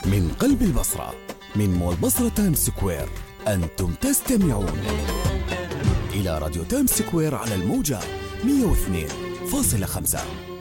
من قلب البصرة، من مول بصرة تايمز سكوير، أنتم تستمعون إلى راديو تايمز سكوير على الموجة 102.5.